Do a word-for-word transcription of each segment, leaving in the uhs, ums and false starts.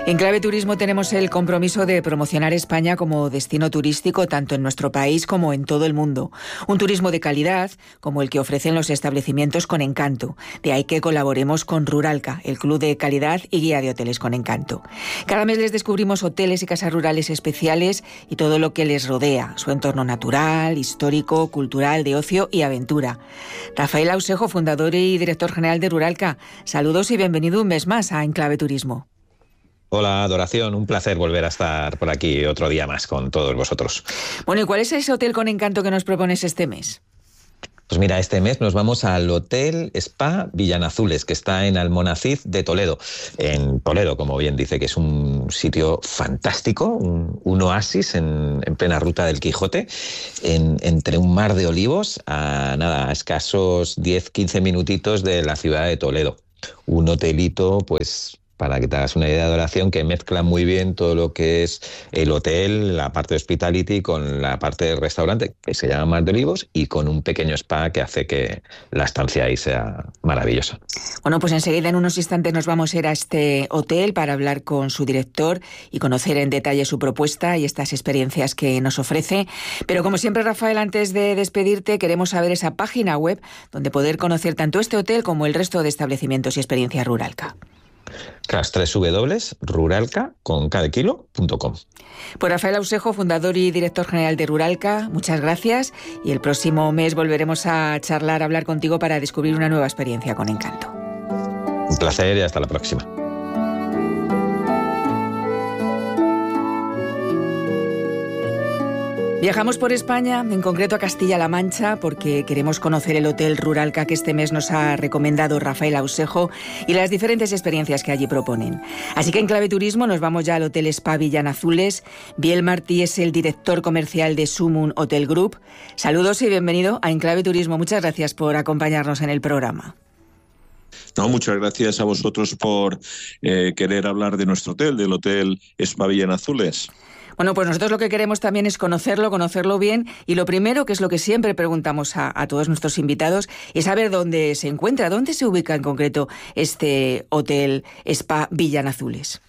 En Clave Turismo tenemos el compromiso de promocionar España como destino turístico tanto en nuestro país como en todo el mundo. Un turismo de calidad como el que ofrecen los establecimientos Con Encanto. De ahí que colaboremos con Ruralca, el club de calidad y guía de hoteles Con Encanto. Cada mes les descubrimos hoteles y casas rurales especiales y todo lo que les rodea, su entorno natural, histórico, cultural, de ocio y aventura. Rafael Ausejo, fundador y director general de Ruralca. Saludos y bienvenido un mes más a En Clave Turismo. Hola, Adoración, un placer volver a estar por aquí otro día más con todos vosotros. Bueno, ¿y cuál es ese hotel Con Encanto que nos propones este mes? Pues mira, este mes nos vamos al Hotel Spa Villanazules, que está en Almonacid de Toledo, en Toledo, como bien dice, que es un sitio fantástico, un, un oasis en, en plena ruta del Quijote, en, entre un mar de olivos, a nada, a escasos diez quince minutitos de la ciudad de Toledo. Un hotelito, pues, para que te hagas una idea de Adoración, que mezcla muy bien todo lo que es el hotel, la parte de hospitality, con la parte del restaurante, que se llama Mar de Olivos, y con un pequeño spa que hace que la estancia ahí sea maravillosa. Bueno, pues enseguida, en unos instantes, nos vamos a ir a este hotel para hablar con su director y conocer en detalle su propuesta y estas experiencias que nos ofrece. Pero como siempre, Rafael, antes de despedirte, queremos saber esa página web donde poder conocer tanto este hotel como el resto de establecimientos y experiencias Ruralca. Tras doble u doble u doble u punto ruralca con cada kilo punto com. Pues Rafael Ausejo, fundador y director general de Ruralca, muchas gracias, y el próximo mes volveremos a charlar, a hablar contigo para descubrir una nueva experiencia Con Encanto. Un placer y hasta la próxima. Viajamos por España, en concreto a Castilla-La Mancha, porque queremos conocer el Hotel Ruralca que este mes nos ha recomendado Rafael Ausejo y las diferentes experiencias que allí proponen. Así que en Clave Turismo nos vamos ya al Hotel Spa Villanazules. Biel Martí es el director comercial de Sumun Hotel Group. Saludos y bienvenido a En Clave Turismo. Muchas gracias por acompañarnos en el programa. No, muchas gracias a vosotros por eh, querer hablar de nuestro hotel, del Hotel Spa Villanazules. Bueno, pues nosotros lo que queremos también es conocerlo, conocerlo bien, y lo primero, que es lo que siempre preguntamos a, a todos nuestros invitados, es saber dónde se encuentra, dónde se ubica en concreto este Hotel Spa Villanazules.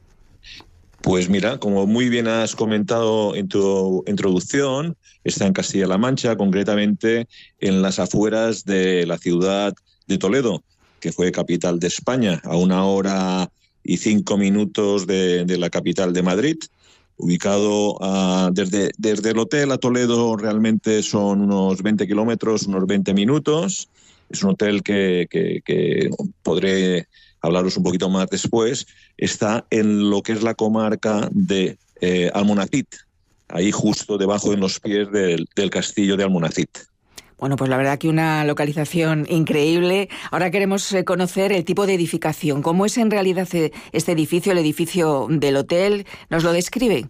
Pues mira, como muy bien has comentado en tu introducción, está en Castilla-La Mancha, concretamente en las afueras de la ciudad de Toledo, que fue capital de España, a una hora y cinco minutos de, de la capital de Madrid. Ubicado uh, desde, desde el hotel a Toledo realmente son unos veinte kilómetros, unos veinte minutos. Es un hotel que, que, que podré hablaros un poquito más después. Está en lo que es la comarca de eh, Almonacid, ahí justo debajo en los pies del, del castillo de Almonacid. Bueno, pues la verdad que una localización increíble. Ahora queremos conocer el tipo de edificación. ¿Cómo es en realidad este edificio, el edificio del hotel? ¿Nos lo describe?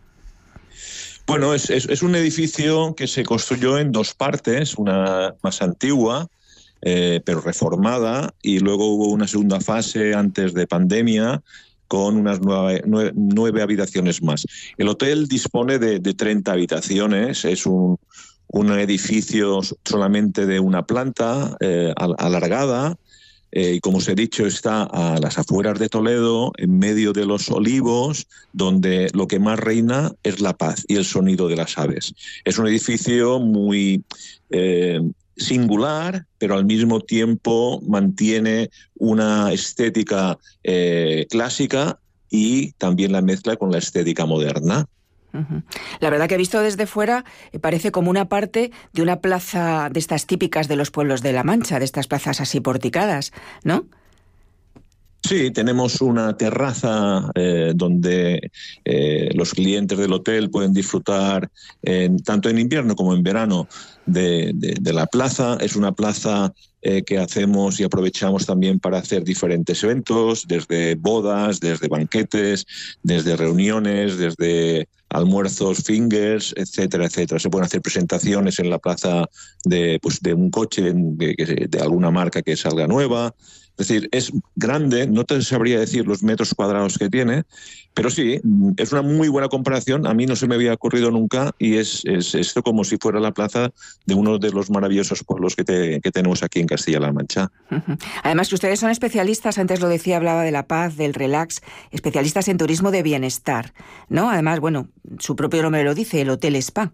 Bueno, es, es, es un edificio que se construyó en dos partes, una más antigua, eh, pero reformada, y luego hubo una segunda fase antes de pandemia, con unas nueve, nueve, nueve habitaciones más. El hotel dispone de, de treinta habitaciones, es un... un edificio solamente de una planta eh, alargada eh, y, como os he dicho, está a las afueras de Toledo, en medio de los olivos, donde lo que más reina es la paz y el sonido de las aves. Es un edificio muy eh, singular, pero al mismo tiempo mantiene una estética eh, clásica y también la mezcla con la estética moderna. La verdad que, visto desde fuera, parece como una parte de una plaza de estas típicas de los pueblos de La Mancha, de estas plazas así porticadas, ¿no? Sí, tenemos una terraza eh, donde eh, los clientes del hotel pueden disfrutar eh, tanto en invierno como en verano de, de, de la plaza. Es una plaza eh, que hacemos y aprovechamos también para hacer diferentes eventos, desde bodas, desde banquetes, desde reuniones, desde almuerzos, fingers, etcétera, etcétera. Se pueden hacer presentaciones en la plaza de, pues, de un coche de, de alguna marca que salga nueva. Es decir, es grande, no te sabría decir los metros cuadrados que tiene, pero sí, es una muy buena comparación. A mí no se me había ocurrido nunca y es, es esto como si fuera la plaza de uno de los maravillosos pueblos que, te, que tenemos aquí en Castilla-La Mancha. Uh-huh. Además que ustedes son especialistas, antes lo decía, hablaba de la paz, del relax, especialistas en turismo de bienestar, ¿no? Además, bueno, su propio nombre lo dice, el Hotel Spa.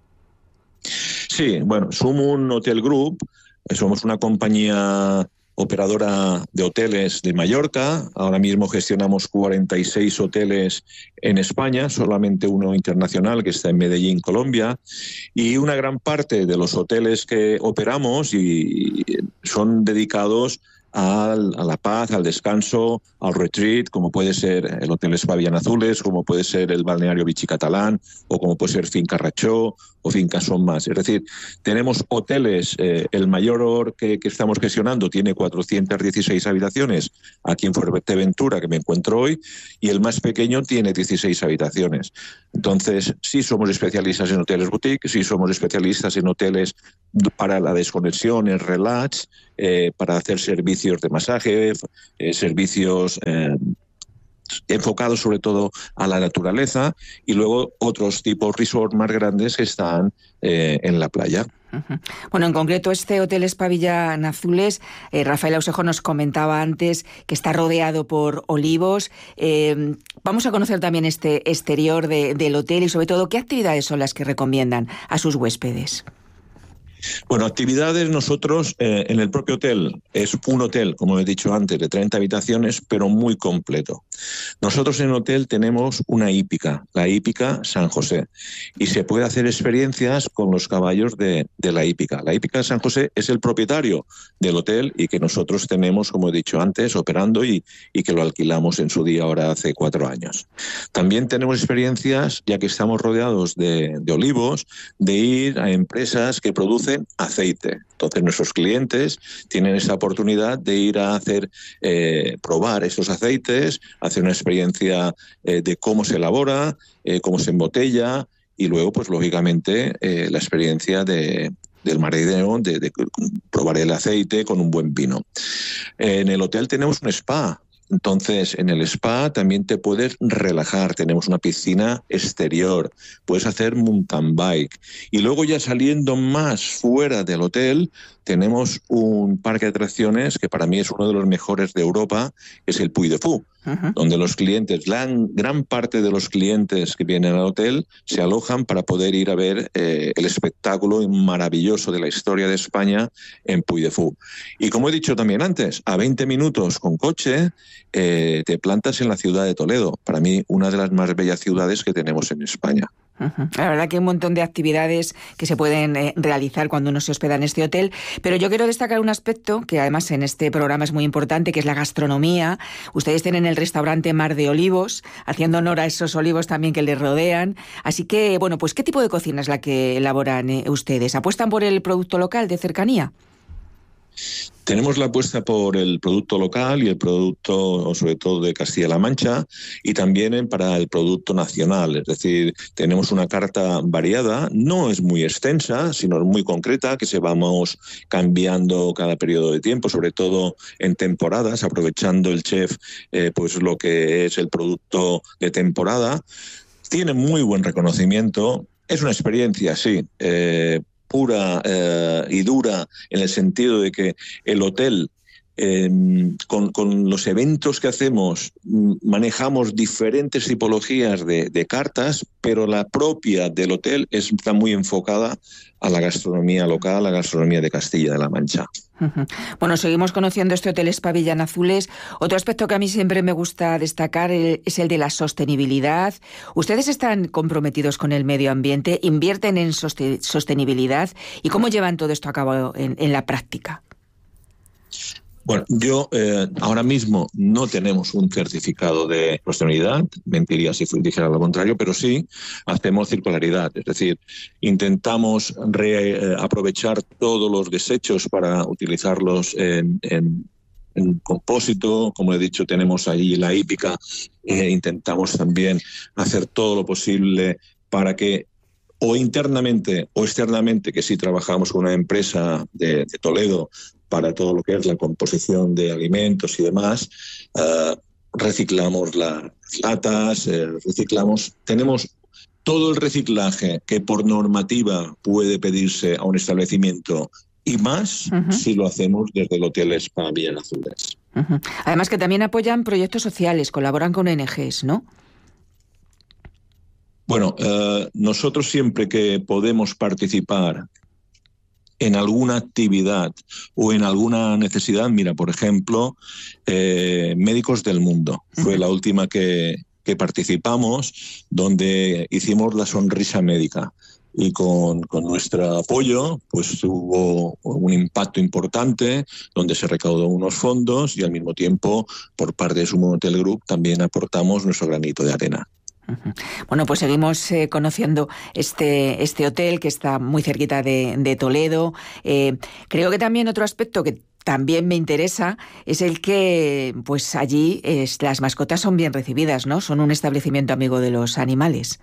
Sí, bueno, somos un hotel group, somos una compañía operadora de hoteles de Mallorca. Ahora mismo gestionamos cuarenta y seis hoteles en España, solamente uno internacional que está en Medellín, Colombia, y una gran parte de los hoteles que operamos y son dedicados Al, a la paz, al descanso, al retreat, como puede ser el Hotel Spa Villanazules, como puede ser el balneario Vichy Catalán, o como puede ser Finca Rachó o Finca Son Más. Es decir, tenemos hoteles, eh, el mayor que, que estamos gestionando tiene cuatrocientas dieciséis habitaciones aquí en Fuerteventura, que me encuentro hoy, y el más pequeño tiene dieciséis habitaciones. Entonces, sí somos especialistas en hoteles boutique, sí somos especialistas en hoteles para la desconexión, el relax, eh, para hacer servicios de masaje, eh, servicios eh, enfocados sobre todo a la naturaleza, y luego otros tipos resort más grandes que están eh, en la playa. Uh-huh. Bueno, en concreto este Hotel Spa Villanazules, eh, Rafael Ausejo nos comentaba antes que está rodeado por olivos. Eh, vamos a conocer también este exterior de, del hotel y sobre todo qué actividades son las que recomiendan a sus huéspedes. Bueno, actividades nosotros eh, en el propio hotel, es un hotel, como he dicho antes, de treinta habitaciones, pero muy completo. Nosotros en el hotel tenemos una hípica, la hípica San José, y se puede hacer experiencias con los caballos de, de la hípica. La hípica San José es el propietario del hotel y que nosotros tenemos, como he dicho antes, operando y, y que lo alquilamos en su día ahora hace cuatro años. También tenemos experiencias, ya que estamos rodeados de, de olivos, de ir a empresas que producen aceite. Entonces nuestros clientes tienen esa oportunidad de ir a hacer, eh, probar esos aceites, hacer una experiencia eh, de cómo se elabora, eh, cómo se embotella y luego, pues lógicamente, eh, la experiencia de del marinero, de, de probar el aceite con un buen vino. En el hotel tenemos un spa. Entonces, en el spa también te puedes relajar, tenemos una piscina exterior, puedes hacer mountain bike. Y luego ya saliendo más fuera del hotel, tenemos un parque de atracciones que para mí es uno de los mejores de Europa, que es el Puy de Fou, uh-huh. donde los clientes, la gran parte de los clientes que vienen al hotel se alojan para poder ir a ver eh, el espectáculo maravilloso de la historia de España en Puy de Fou. Y como he dicho también antes, a veinte minutos con coche eh, te plantas en la ciudad de Toledo, para mí una de las más bellas ciudades que tenemos en España. Uh-huh. La verdad que hay un montón de actividades que se pueden eh, realizar cuando uno se hospeda en este hotel, pero yo quiero destacar un aspecto que además en este programa es muy importante, que es la gastronomía. Ustedes tienen el restaurante Mar de Olivos, haciendo honor a esos olivos también que les rodean. Así que, bueno, pues ¿qué tipo de cocina es la que elaboran eh, ustedes? ¿Apuestan por el producto local de cercanía? Tenemos la apuesta por el producto local y el producto, sobre todo, de Castilla-La Mancha, y también para el producto nacional. Es decir, tenemos una carta variada, no es muy extensa, sino muy concreta, que se vamos cambiando cada periodo de tiempo, sobre todo en temporadas, aprovechando el chef eh, pues lo que es el producto de temporada. Tiene muy buen reconocimiento. Es una experiencia, sí, eh, pura eh, y dura, en el sentido de que el hotel, eh, con, con los eventos que hacemos, manejamos diferentes tipologías de, de cartas, pero la propia del hotel está muy enfocada a la gastronomía local, a la gastronomía de Castilla-La Mancha. Uh-huh. Bueno, seguimos conociendo este Hotel Spa Villanazules. Otro aspecto que a mí siempre me gusta destacar es el de la sostenibilidad. ¿Ustedes están comprometidos con el medio ambiente? ¿Invierten en soste- sostenibilidad? ¿Y cómo llevan todo esto a cabo en, en la práctica? Bueno, yo eh, ahora mismo no tenemos un certificado de sostenibilidad, mentiría si dijera lo contrario, pero sí hacemos circularidad, es decir, intentamos re, eh, aprovechar todos los desechos para utilizarlos en, en, en compósito. Como he dicho, tenemos ahí la hípica, eh, intentamos también hacer todo lo posible para que o internamente o externamente, que sí trabajamos con una empresa de, de Toledo, para todo lo que es la composición de alimentos y demás, uh, reciclamos las latas, eh, reciclamos, tenemos todo el reciclaje que por normativa puede pedirse a un establecimiento y más uh-huh. si lo hacemos desde el Hotel Spa Villanazules. Uh-huh. Además que también apoyan proyectos sociales, colaboran con O N Ges, ¿no? Bueno, uh, nosotros siempre que podemos participar en alguna actividad o en alguna necesidad, mira, por ejemplo, eh, Médicos del Mundo, uh-huh. fue la última que, que participamos, donde hicimos la sonrisa médica. Y con, con nuestro apoyo pues hubo un impacto importante donde se recaudó unos fondos y al mismo tiempo por parte de Sumo Hotel Group también aportamos nuestro granito de arena. Bueno, pues seguimos eh, conociendo este, este hotel que está muy cerquita de, de Toledo. Eh, creo que también otro aspecto que también me interesa es el que pues allí es, las mascotas son bien recibidas, ¿no? Son un establecimiento amigo de los animales.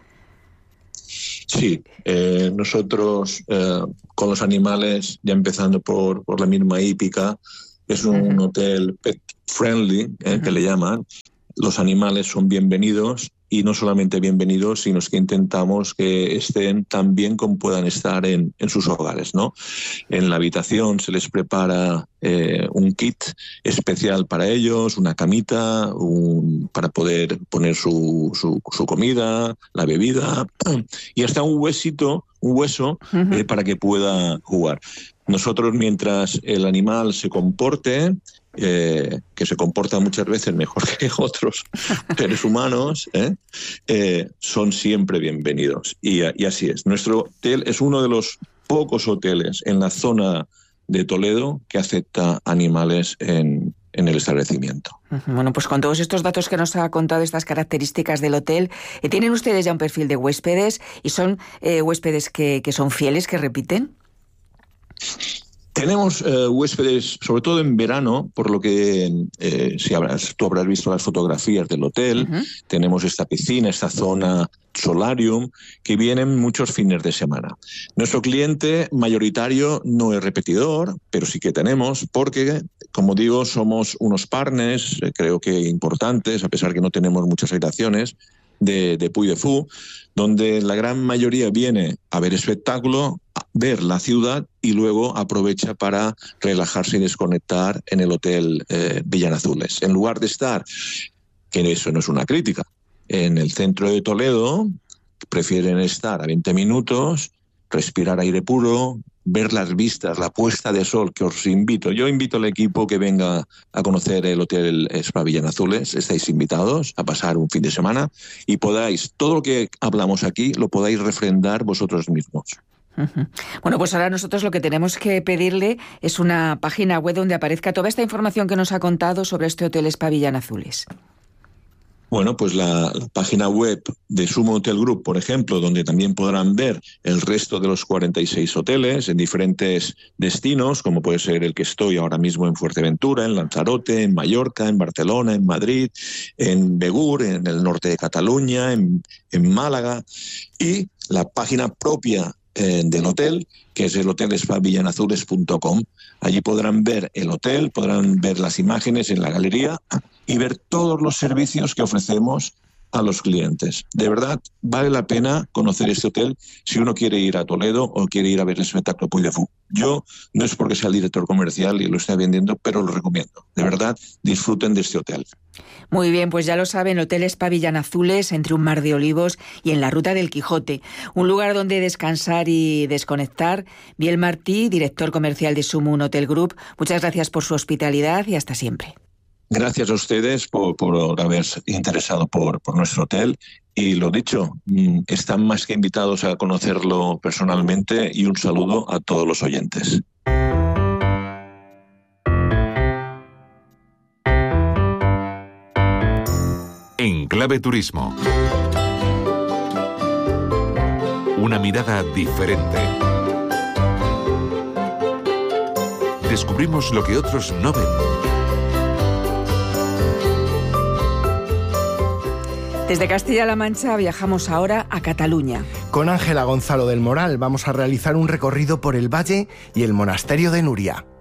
Sí, eh, nosotros eh, con los animales, ya empezando por, por la misma hípica, es un uh-huh. hotel pet friendly, eh, uh-huh. que le llaman. Los animales son bienvenidos y no solamente bienvenidos, sino que intentamos que estén tan bien como puedan estar en, en sus hogares, ¿no? En la habitación se les prepara eh, un kit especial para ellos, una camita, un, para poder poner su, su, su comida, la bebida y hasta un huesito, un hueso uh-huh. eh, para que pueda jugar. Nosotros, mientras el animal se comporte, eh, que se comporta muchas veces mejor que otros seres humanos, ¿eh? Eh, son siempre bienvenidos. Y, y así es. Nuestro hotel es uno de los pocos hoteles en la zona de Toledo que acepta animales en, en el establecimiento. Bueno, pues con todos estos datos que nos ha contado, estas características del hotel, eh, ¿tienen ustedes ya un perfil de huéspedes y son eh, huéspedes que, que son fieles, que repiten? Tenemos eh, huéspedes, sobre todo en verano, por lo que eh, si habrás, tú habrás visto las fotografías del hotel, uh-huh. tenemos esta piscina, esta zona solarium, que vienen muchos fines de semana. Nuestro cliente mayoritario no es repetidor, pero sí que tenemos, porque, como digo, somos unos partners, eh, creo que importantes, a pesar que no tenemos muchas habitaciones, de, de Puy de Fou, donde la gran mayoría viene a ver espectáculo, a ver la ciudad y luego aprovecha para relajarse y desconectar en el Hotel eh, Villanazules. En lugar de estar, que eso no es una crítica, en el centro de Toledo, prefieren estar a veinte minutos, respirar aire puro, ver las vistas, la puesta de sol, que os invito. Yo invito al equipo que venga a conocer el Hotel Spa Villanazules. Estáis invitados a pasar un fin de semana y podáis, todo lo que hablamos aquí, lo podáis refrendar vosotros mismos. Uh-huh. Bueno, pues ahora nosotros lo que tenemos que pedirle es una página web donde aparezca toda esta información que nos ha contado sobre este Hotel Spa Villanazules. Bueno, pues la, la página web de Sumo Hotel Group, por ejemplo, donde también podrán ver el resto de los cuarenta y seis hoteles en diferentes destinos, como puede ser el que estoy ahora mismo en Fuerteventura, en Lanzarote, en Mallorca, en Barcelona, en Madrid, en Begur, en el norte de Cataluña, en, en Málaga, y la página propia eh, del hotel, que es el hotel spa villanazules punto com. Allí podrán ver el hotel, podrán ver las imágenes en la galería y ver todos los servicios que ofrecemos a los clientes. De verdad, vale la pena conocer este hotel si uno quiere ir a Toledo o quiere ir a ver el espectáculo Puy de Fou. Yo no es porque sea el director comercial y lo esté vendiendo, pero lo recomiendo. De verdad, disfruten de este hotel. Muy bien, pues ya lo saben, Hotel Spa Villanazules, entre un mar de olivos y en la Ruta del Quijote. Un lugar donde descansar y desconectar. Biel Martí, director comercial de Sumo Hotel Group, muchas gracias por su hospitalidad y hasta siempre. Gracias a ustedes por, por haberse interesado por, por nuestro hotel y lo dicho, están más que invitados a conocerlo personalmente y un saludo a todos los oyentes. En Clave Turismo. Una mirada diferente. Descubrimos lo que otros no ven. Desde Castilla-La Mancha viajamos ahora a Cataluña. Con Ángela Gonzalo del Moral vamos a realizar un recorrido por el valle y el monasterio de Núria.